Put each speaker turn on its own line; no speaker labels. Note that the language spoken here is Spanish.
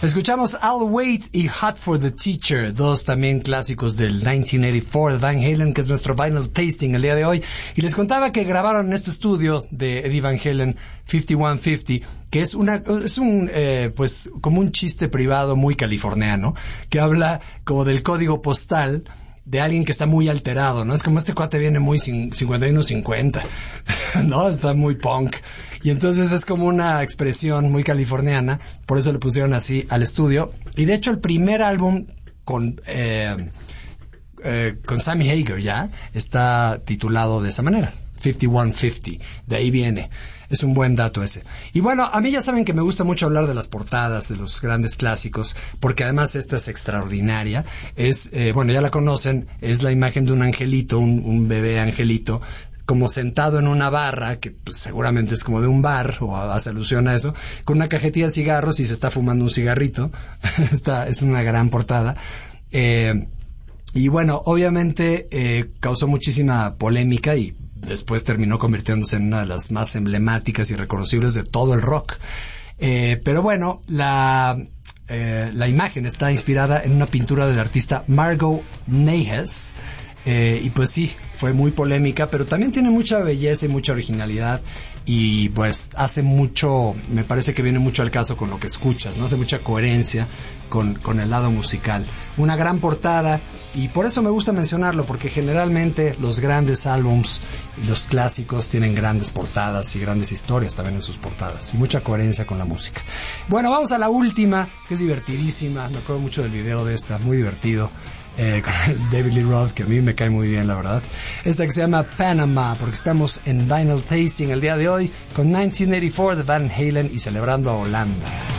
Escuchamos I'll Wait y Hot for the Teacher, dos también clásicos del 1984 de Van Halen, que es nuestro vinyl tasting el día de hoy. Y les contaba que grabaron en este estudio de Eddie Van Halen 5150, que es pues como un chiste privado muy californiano, que habla como del código postal de alguien que está muy alterado, ¿no? Es como este cuate viene muy 51-50, ¿no? Está muy punk. Y entonces es como una expresión muy californiana, por eso le pusieron así al estudio. Y de hecho el primer álbum con Sammy Hagar ya está titulado de esa manera, 5150, de ahí viene. Es un buen dato ese. Y bueno, a mí ya saben que me gusta mucho hablar de las portadas, de los grandes clásicos, porque además esta es extraordinaria. Bueno, ya la conocen, es la imagen de un angelito, un bebé angelito, como sentado en una barra, que pues, seguramente es como de un bar, o hace alusión a eso, con una cajetilla de cigarros y se está fumando un cigarrito. Es una gran portada. Y bueno, obviamente causó muchísima polémica y después terminó convirtiéndose en una de las más emblemáticas y reconocibles de todo el rock. Pero bueno, la imagen está inspirada en una pintura del artista Margot Neijes. Y pues sí, fue muy polémica, pero también tiene mucha belleza y mucha originalidad, y pues hace mucho, me parece que viene mucho al caso con lo que escuchas, ¿no? Hace mucha coherencia con el lado musical. Una gran portada, y por eso me gusta mencionarlo, porque generalmente los grandes álbums y los clásicos tienen grandes portadas y grandes historias también en sus portadas, y mucha coherencia con la música. Bueno, vamos a la última, que es divertidísima, me acuerdo mucho del video de esta, muy divertido. Con David Lee Roth, que a mí me cae muy bien, la verdad. Esta que se llama Panama, porque estamos en Vinyl Tasting el día de hoy con 1984 de Van Halen y celebrando a Holanda.